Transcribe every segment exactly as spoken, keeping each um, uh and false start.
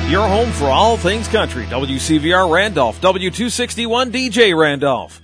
Your home for all things country. W C V R Randolph, W two sixty-one D J Randolph.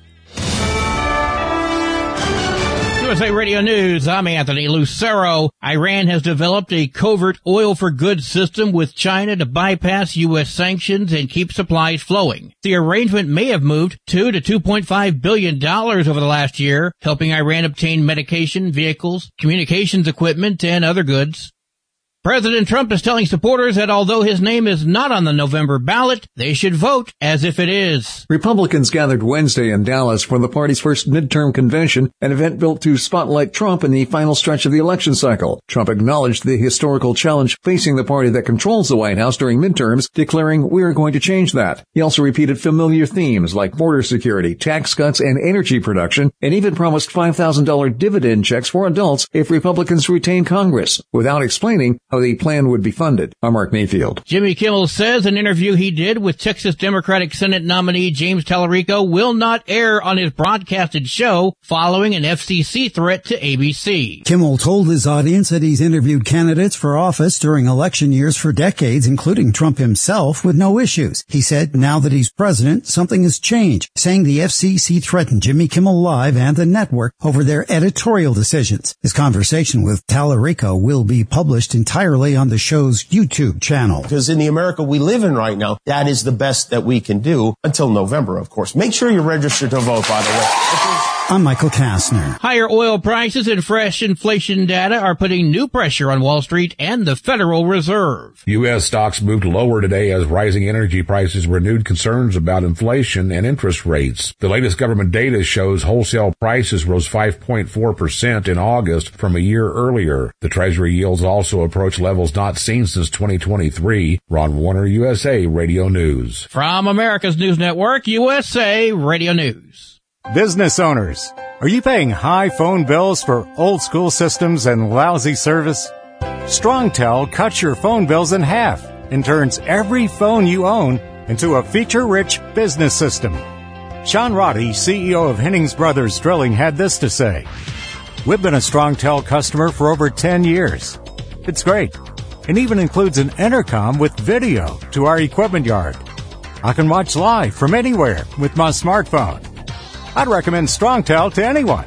U S A Radio News, I'm Anthony Lucero. Iran has developed a covert oil for goods system with China to bypass U S sanctions and keep supplies flowing. The arrangement may have moved two to two point five billion dollars over the last year, helping Iran obtain medication, vehicles, communications equipment, and other goods. President Trump is telling supporters that although his name is not on the November ballot, they should vote as if it is. Republicans gathered Wednesday in Dallas for the party's first midterm convention, an event built to spotlight Trump in the final stretch of the election cycle. Trump acknowledged the historical challenge facing the party that controls the White House during midterms, declaring, "We're going to change that." He also repeated familiar themes like border security, tax cuts, and energy production, and even promised five thousand dollars dividend checks for adults if Republicans retain Congress, without explaining how the plan would be funded. I'm Mark Mayfield. Jimmy Kimmel says an interview he did with Texas Democratic Senate nominee James Tallarico will not air on his broadcasted show following an F C C threat to A B C. Kimmel told his audience that he's interviewed candidates for office during election years for decades, including Trump himself, with no issues. He said now that he's president, something has changed, saying the F C C threatened Jimmy Kimmel Live and the network over their editorial decisions. His conversation with Tallarico will be published entirely on the show's YouTube channel. Because in the America we live in right now, that is the best that we can do until November, of course. Make sure you're registered to vote, by the way. I'm Michael Kastner. Higher oil prices and fresh inflation data are putting new pressure on Wall Street and the Federal Reserve. U S stocks moved lower today as rising energy prices renewed concerns about inflation and interest rates. The latest government data shows wholesale prices rose five point four percent in August from a year earlier. The Treasury yields also approached levels not seen since twenty twenty-three. Ron Warner, U S A Radio News. From America's News Network, U S A Radio News. Business owners, are you paying high phone bills for old school systems and lousy service? StrongTel cuts your phone bills in half and turns every phone you own into a feature-rich business system. Sean Roddy, C E O of Hennings Brothers Drilling, had this to say. We've been a StrongTel customer for over ten years. It's great. It even includes an intercom with video to our equipment yard. I can watch live from anywhere with my smartphone. I'd recommend StrongTel to anyone.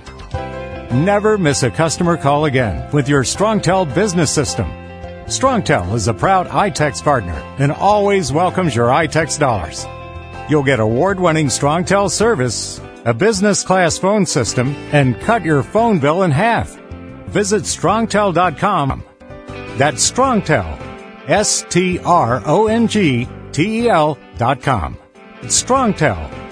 Never miss a customer call again with your StrongTel business system. StrongTel is a proud iTex partner and always welcomes your iTex dollars. You'll get award-winning StrongTel service, a business-class phone system, and cut your phone bill in half. Visit strongtel dot com. That's StrongTel, S T R O N G T E L dot com. It's StrongTel.